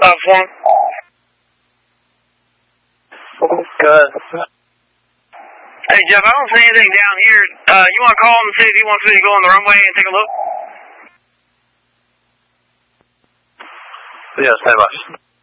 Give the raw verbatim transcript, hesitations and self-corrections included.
stop for him? Good. Hey, Jeff, I don't see anything down here. Uh, you want to call him and see if he wants me to go on the runway and take a look? Yeah, stand by.